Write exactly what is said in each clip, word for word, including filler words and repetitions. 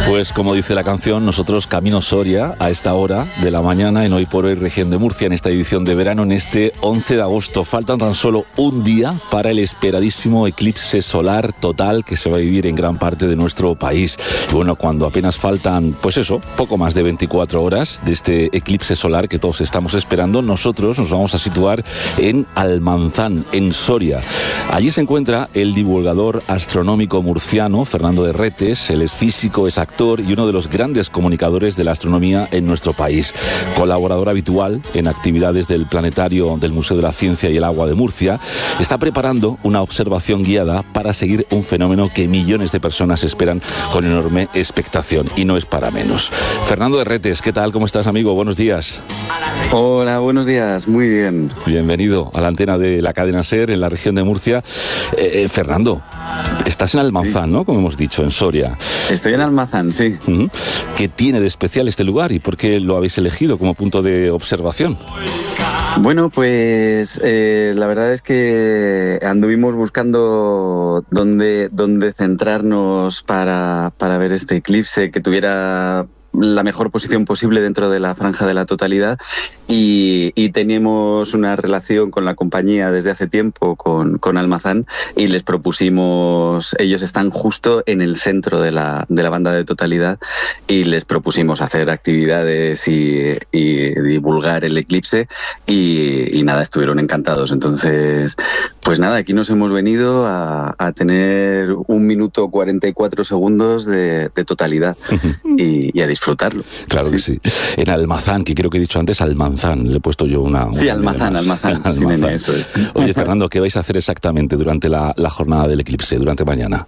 Pues como dice la canción, nosotros camino Soria a esta hora de la mañana en Hoy por Hoy Región de Murcia, en esta edición de verano, en este once de agosto. Faltan tan solo un día para el esperadísimo eclipse solar total que se va a vivir en gran parte de nuestro país. Y bueno, cuando apenas faltan, pues eso, poco más de veinticuatro horas de este eclipse solar que todos estamos esperando, nosotros nos vamos a situar en Almanzán, en Soria. Allí se encuentra el divulgador astronómico murciano Fernando de Retes. Él es físico, es actor y uno de los grandes comunicadores de la astronomía en nuestro país. Colaborador habitual en actividades del planetario del Museo de la Ciencia y el Agua de Murcia, está preparando una observación guiada para seguir un fenómeno que millones de personas esperan con enorme expectación, y no es para menos. Fernando de Retes, ¿qué tal? ¿Cómo estás, amigo? Buenos días. Hola, buenos días, muy bien. Bienvenido a la antena de la cadena SER en la región de Murcia. Eh, eh, Fernando, estás en Almanzán, sí, ¿no? Como hemos dicho, en Soria. Estoy en Almanzán, sí. Uh-huh. ¿Qué tiene de especial este lugar y por qué lo habéis elegido como punto de observación? Bueno, pues eh, la verdad es que anduvimos buscando dónde, dónde centrarnos para, para ver este eclipse que tuviera la mejor posición posible dentro de la franja de la totalidad, y, y teníamos una relación con la compañía desde hace tiempo, con, con Almanzán, y les propusimos, ellos están justo en el centro de la, de la banda de totalidad, y les propusimos hacer actividades y, y divulgar el eclipse, y, y nada, estuvieron encantados. Entonces, pues nada, aquí nos hemos venido a, a tener un minuto cuarenta y cuatro segundos de, de totalidad y, y a disfrutarlo. Claro sí. que sí. En Almanzán, que creo que he dicho antes Almanzán, le he puesto yo una... una sí, Almanzán, Almanzán, Almanzán. Sí, nene, eso es. Oye, Fernando, ¿qué vais a hacer exactamente durante la, la jornada del eclipse, durante mañana?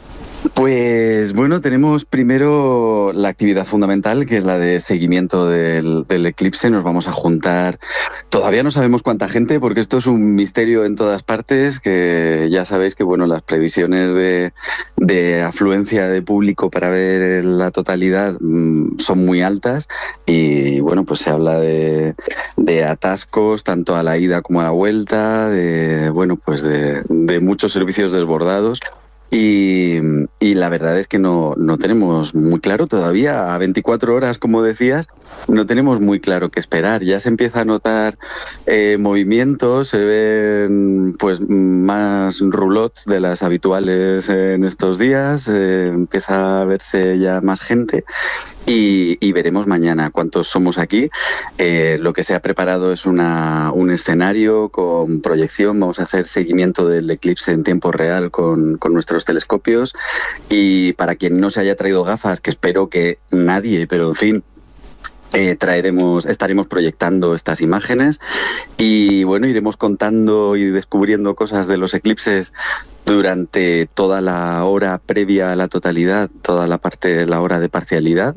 Pues bueno, tenemos primero la actividad fundamental, que es la de seguimiento del, del eclipse. Nos vamos a juntar, todavía no sabemos cuánta gente, porque esto es un misterio en todas partes, que ya sabéis que bueno, las previsiones de, de afluencia de público para ver la totalidad mmm, son muy altas, y bueno, pues se habla de, de atascos tanto a la ida como a la vuelta, de bueno, pues de, de muchos servicios desbordados. Y, y la verdad es que no, no tenemos muy claro todavía, a veinticuatro horas, como decías, no tenemos muy claro qué esperar. Ya se empieza a notar eh, movimientos, se ven pues más roulots de las habituales en estos días, eh, empieza a verse ya más gente, y, y veremos mañana cuántos somos aquí. Eh, lo que se ha preparado es una, un escenario con proyección. Vamos a hacer seguimiento del eclipse en tiempo real con, con nuestros telescopios, y para quien no se haya traído gafas, que espero que nadie, pero en fin, Eh, traeremos, estaremos proyectando estas imágenes, y bueno, iremos contando y descubriendo cosas de los eclipses durante toda la hora previa a la totalidad, toda la parte de la hora de parcialidad,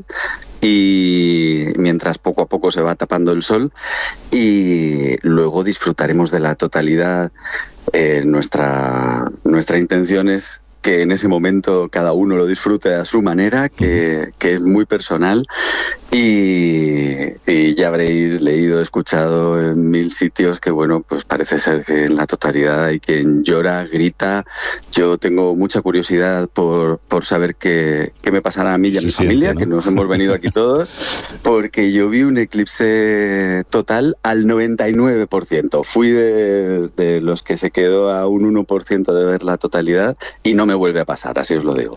y mientras poco a poco se va tapando el sol, y luego disfrutaremos de la totalidad. Eh, nuestra, nuestra intención es que en ese momento cada uno lo disfrute a su manera, que, que es muy personal, y, y ya habréis leído, escuchado en mil sitios que bueno, pues parece ser que en la totalidad hay quien llora, grita. Yo tengo mucha curiosidad por, por saber qué, qué me pasará a mí y a mi sí, familia, sí, ¿no? Que nos hemos venido aquí todos, porque yo vi un eclipse total al noventa y nueve por ciento. Fui de, de los que se quedó a un uno por ciento de ver la totalidad, y no me vuelve a pasar, así os lo digo.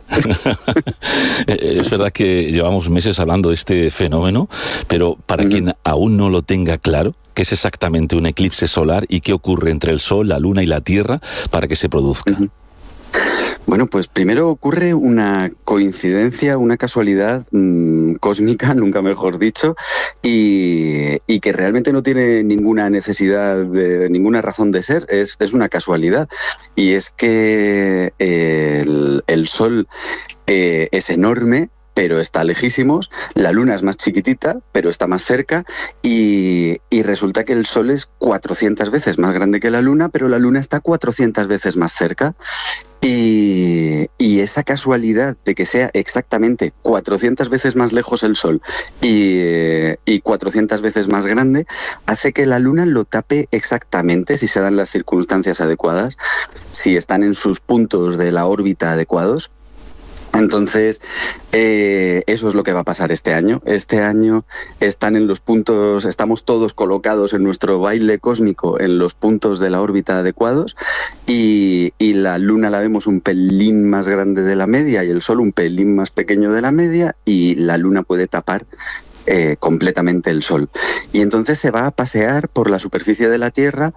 Es verdad que llevamos meses hablando de este fenómeno, pero para uh-huh. quien aún no lo tenga claro, ¿qué es exactamente un eclipse solar y qué ocurre entre el Sol, la Luna y la Tierra para que se produzca? Uh-huh. Bueno, pues primero ocurre una coincidencia, una casualidad mmm, cósmica, nunca mejor dicho, y, y que realmente no tiene ninguna necesidad, de ninguna razón de ser, es, es una casualidad. Y es que eh, el, el Sol eh, es enorme, pero está lejísimos, la Luna es más chiquitita, pero está más cerca, y, y resulta que el Sol es cuatrocientas veces más grande que la Luna, pero la Luna está cuatrocientas veces más cerca. Y, y esa casualidad de que sea exactamente cuatrocientas veces más lejos el Sol y, y cuatrocientas veces más grande hace que la Luna lo tape exactamente, si se dan las circunstancias adecuadas, si están en sus puntos de la órbita adecuados. Entonces, eh, eso es lo que va a pasar este año. Este año están en los puntos, estamos todos colocados en nuestro baile cósmico en los puntos de la órbita adecuados y, y la Luna la vemos un pelín más grande de la media y el Sol un pelín más pequeño de la media y la Luna puede tapar eh, completamente el Sol. Y entonces se va a pasear por la superficie de la Tierra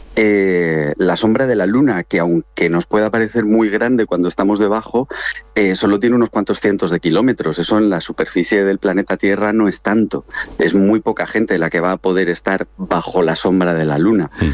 Eh, la sombra de la Luna, que aunque nos pueda parecer muy grande cuando estamos debajo, eh, solo tiene unos cuantos cientos de kilómetros. Eso en la superficie del planeta Tierra no es tanto. Es muy poca gente la que va a poder estar bajo la sombra de la Luna. Mm.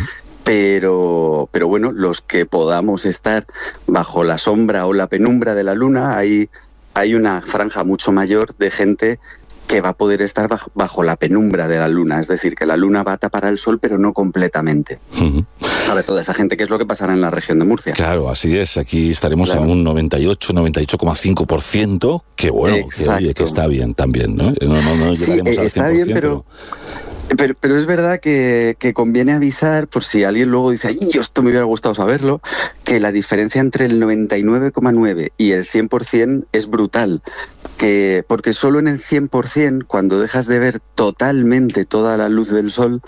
Pero, pero bueno, los que podamos estar bajo la sombra o la penumbra de la Luna, hay, hay una franja mucho mayor de gente que va a poder estar bajo, bajo la penumbra de la Luna, es decir, que la Luna va a tapar al Sol, pero no completamente. Uh-huh. Para toda esa gente, ¿qué es lo que pasará en la región de Murcia? Claro, así es. Aquí estaremos claro. a un noventa y ocho, noventa y ocho coma cinco por ciento, que bueno, que, oye, que está bien también, ¿no? No, no, no sí, llegaremos al está cien por ciento, bien, pero... pero... Pero, pero es verdad que, que conviene avisar, por si alguien luego dice, ¡ay, yo esto me hubiera gustado saberlo!, que la diferencia entre el noventa y nueve coma nueve y el cien por ciento es brutal. Que, porque solo en el cien por ciento, cuando dejas de ver totalmente toda la luz del Sol,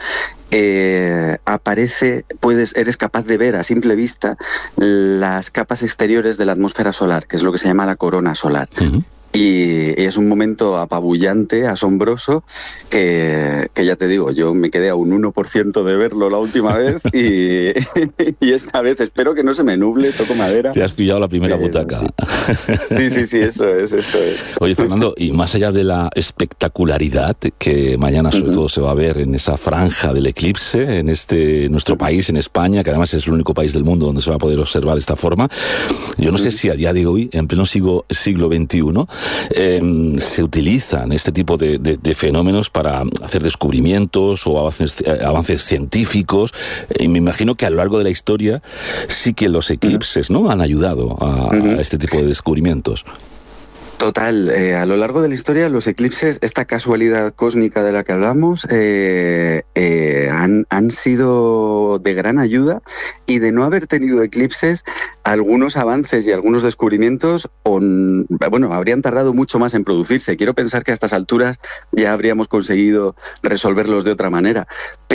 eh, aparece, puedes, eres capaz de ver a simple vista las capas exteriores de la atmósfera solar, que es lo que se llama la corona solar. Uh-huh. Y es un momento apabullante, asombroso, que, que ya te digo, yo me quedé a un uno por ciento de verlo la última vez y, y esta vez espero que no se me nuble, toco madera. Te has pillado la primera Pero, butaca. Sí. sí, sí, sí, eso es, eso es. Oye, Fernando, y más allá de la espectacularidad que mañana sobre uh-huh. todo se va a ver en esa franja del eclipse, en este nuestro uh-huh. país, en España, que además es el único país del mundo donde se va a poder observar de esta forma, yo no uh-huh. sé si a día de hoy, en pleno siglo, siglo veintiuno, Eh, se utilizan este tipo de, de, de fenómenos para hacer descubrimientos o avances, avances científicos, y me imagino que a lo largo de la historia sí que los eclipses, ¿no?, han ayudado a, uh-huh. a este tipo de descubrimientos. Total, eh, a lo largo de la historia los eclipses, esta casualidad cósmica de la que hablamos, eh, eh, han, han sido de gran ayuda, y de no haber tenido eclipses, algunos avances y algunos descubrimientos on, bueno, habrían tardado mucho más en producirse. Quiero pensar que a estas alturas ya habríamos conseguido resolverlos de otra manera,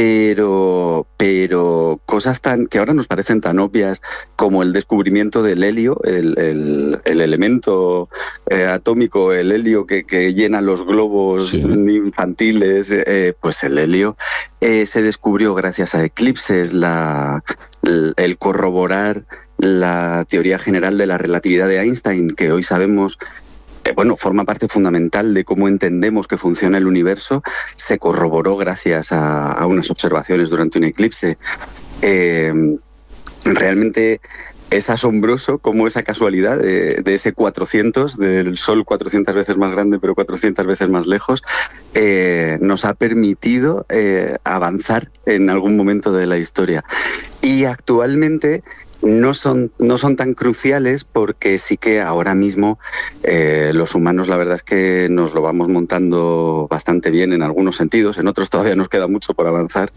pero, pero cosas tan que ahora nos parecen tan obvias como el descubrimiento del helio, el, el, el elemento eh, atómico, el helio que, que llena los globos sí. infantiles, eh, pues el helio eh, se descubrió gracias a eclipses. La, el, el corroborar la teoría general de la relatividad de Einstein, que hoy sabemos, eh, bueno, forma parte fundamental de cómo entendemos que funciona el universo, se corroboró gracias a, a unas observaciones durante un eclipse. Eh, realmente es asombroso cómo esa casualidad de, de ese cuatrocientos, del Sol cuatrocientas veces más grande pero cuatrocientas veces más lejos, eh, nos ha permitido eh, avanzar en algún momento de la historia. Y actualmente no son, no son tan cruciales, porque sí que ahora mismo eh, los humanos, la verdad es que nos lo vamos montando bastante bien en algunos sentidos, en otros todavía nos queda mucho por avanzar,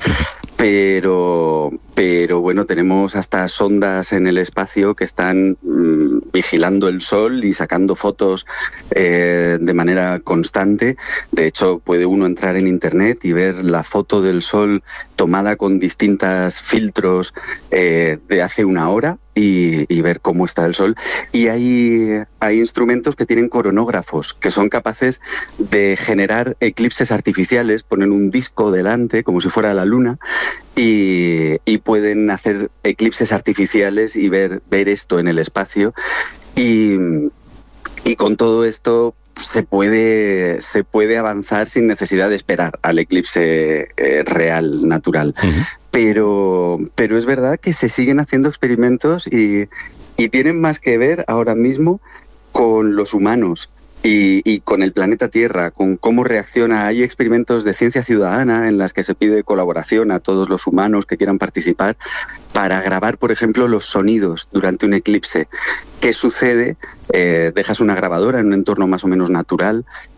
pero, pero bueno, tenemos hasta sondas en el espacio que están mmm, vigilando el Sol y sacando fotos eh, de manera constante. De hecho, puede uno entrar en internet y ver la foto del Sol tomada con distintos filtros eh, de hace una hora y, y ver cómo está el Sol. Y hay, hay instrumentos que tienen coronógrafos, que son capaces de generar eclipses artificiales, ponen un disco delante como si fuera la Luna y, y pueden hacer eclipses artificiales y ver, ver esto en el espacio. Y, y con todo esto se puede, se puede avanzar sin necesidad de esperar al eclipse eh, real, natural. Uh-huh. Pero, pero es verdad que se siguen haciendo experimentos y, y tienen más que ver ahora mismo con los humanos y, y con el planeta Tierra, con cómo reacciona. Hay experimentos de ciencia ciudadana en las que se pide colaboración a todos los humanos que quieran participar para grabar, por ejemplo, los sonidos durante un eclipse. ¿Qué sucede? Eh, dejas una grabadora en un entorno más o menos natural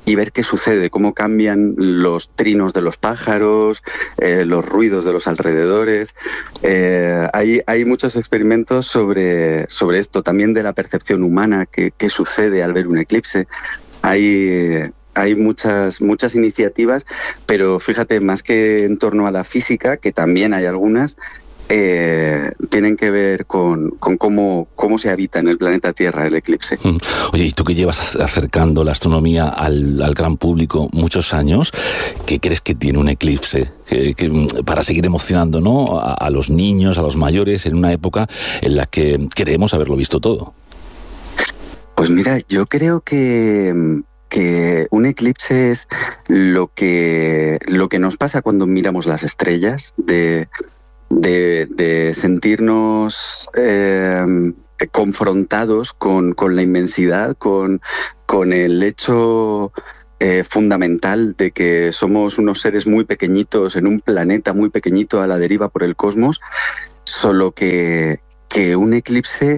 y ver qué sucede, cómo cambian los trinos de los pájaros, eh, los ruidos de los alrededores. Eh, hay, hay muchos experimentos sobre, sobre esto, también de la percepción humana, qué, qué sucede al ver un eclipse. Hay... Hay muchas, muchas iniciativas, pero fíjate, más que en torno a la física, que también hay algunas, eh, tienen que ver con, con cómo, cómo se habita en el planeta Tierra el eclipse. Oye, y tú que llevas acercando la astronomía al, al gran público muchos años, ¿qué crees que tiene un eclipse? Que, que, para seguir emocionando, ¿no?, a, a los niños, a los mayores, en una época en la que queremos haberlo visto todo. Pues mira, yo creo que... que un eclipse es lo que, lo que nos pasa cuando miramos las estrellas, de, de, de sentirnos eh, confrontados con, con la inmensidad, con, con el hecho eh, fundamental de que somos unos seres muy pequeñitos en un planeta muy pequeñito a la deriva por el cosmos, solo que, que un eclipse...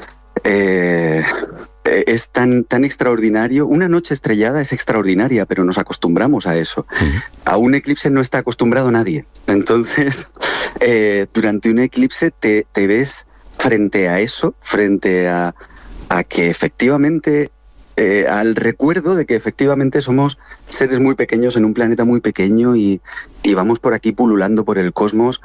Eh, es tan, tan extraordinario. Una noche estrellada es extraordinaria, pero nos acostumbramos a eso. Uh-huh. A un eclipse no está acostumbrado nadie. Entonces, eh, durante un eclipse te, te ves frente a eso, frente a, a que efectivamente, eh, al recuerdo de que efectivamente somos seres muy pequeños en un planeta muy pequeño y, y vamos por aquí pululando por el cosmos.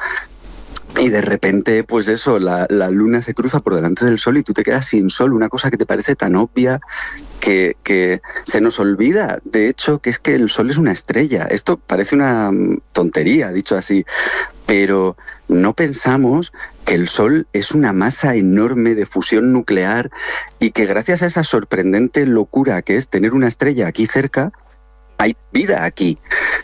Y de repente, pues eso, la, la luna se cruza por delante del sol y tú te quedas sin sol, una cosa que te parece tan obvia que, que se nos olvida, de hecho, que es que el sol es una estrella. Esto parece una tontería, dicho así, pero no pensamos que el sol es una masa enorme de fusión nuclear y que gracias a esa sorprendente locura que es tener una estrella aquí cerca, hay vida aquí.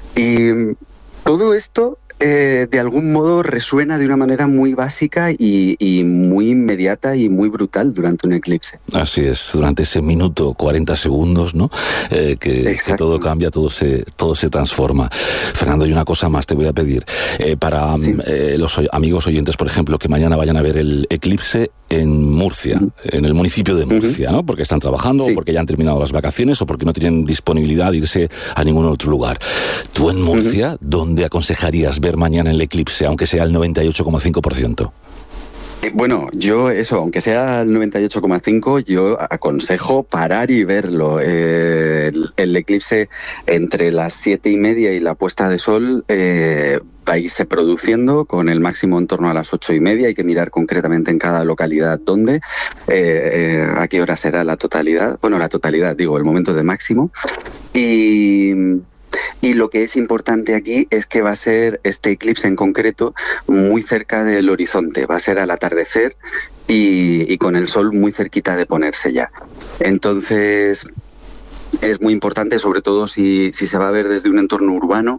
Y todo esto... Eh, de algún modo resuena de una manera muy básica y, y muy inmediata y muy brutal durante un eclipse. Así es, durante ese minuto, cuarenta segundos, ¿no? Eh, que, que todo cambia, todo se, todo se transforma. Fernando, y una cosa más te voy a pedir. Eh, para sí. eh, los amigos oyentes, por ejemplo, que mañana vayan a ver el eclipse en Murcia, uh-huh. en el municipio de Murcia, uh-huh. ¿no? Porque están trabajando, sí. o porque ya han terminado las vacaciones, o porque no tienen disponibilidad de irse a ningún otro lugar. Tú en Murcia, uh-huh. ¿dónde aconsejarías ver mañana el eclipse, aunque sea el noventa y ocho coma cinco por ciento? Bueno, yo eso, aunque sea el noventa y ocho coma cinco, yo aconsejo parar y verlo. Eh, el, el eclipse entre las siete y media y la puesta de sol eh, va a irse produciendo con el máximo en torno a las ocho y media. Hay que mirar concretamente en cada localidad dónde, eh, eh, a qué hora será la totalidad. Bueno, la totalidad, digo, el momento de máximo. Y... Y lo que es importante aquí es que va a ser este eclipse en concreto muy cerca del horizonte, va a ser al atardecer y, y con el sol muy cerquita de ponerse ya. Entonces es muy importante, sobre todo si, si se va a ver desde un entorno urbano,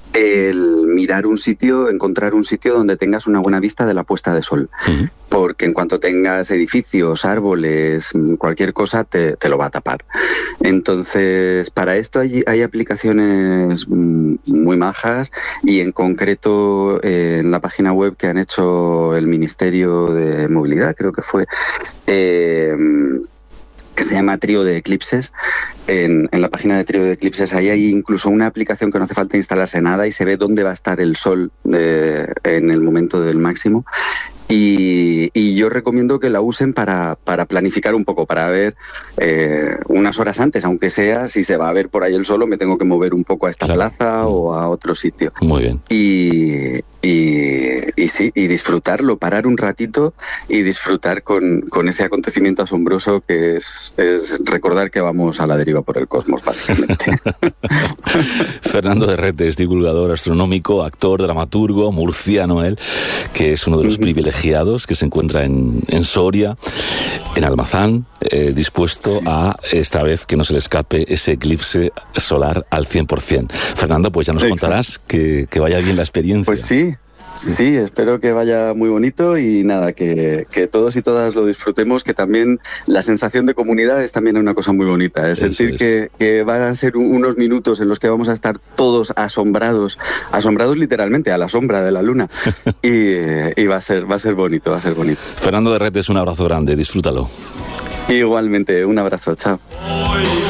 el mirar un sitio, encontrar un sitio donde tengas una buena vista de la puesta de sol. Uh-huh. Porque en cuanto tengas edificios, árboles, cualquier cosa, te, te lo va a tapar. Entonces, para esto hay, hay aplicaciones muy majas y en concreto eh, en la página web que han hecho el Ministerio de Movilidad, creo que fue... Eh, que se llama Trío de Eclipses. En, en la página de Trío de Eclipses ahí hay incluso una aplicación que no hace falta instalarse nada y se ve dónde va a estar el sol eh, en el momento del máximo. Y, y yo recomiendo que la usen para, para planificar un poco, para ver eh, unas horas antes, aunque sea, si se va a ver por ahí el sol, me tengo que mover un poco a esta claro. plaza o a otro sitio. Muy bien. Y, y, y sí, y disfrutarlo, parar un ratito y disfrutar con, con ese acontecimiento asombroso que es, es recordar que vamos a la deriva por el cosmos, básicamente. Fernando de Retes, divulgador astronómico, actor, dramaturgo, murciano él, que es uno de los uh-huh. privilegiados que se encuentra en, en Soria, en Almazán, eh, dispuesto sí. a, esta vez, que no se le escape ese eclipse solar al cien por ciento. Fernando, pues ya nos Exacto. contarás que, que vaya bien la experiencia. Pues sí. Sí, espero que vaya muy bonito y nada, que, que todos y todas lo disfrutemos, que también la sensación de comunidad es también una cosa muy bonita, es decir, es. que, que van a ser unos minutos en los que vamos a estar todos asombrados, asombrados literalmente a la sombra de la luna y, y va a ser, va a ser bonito, va a ser bonito. Fernando de Retes, un abrazo grande, disfrútalo. Igualmente, un abrazo, chao.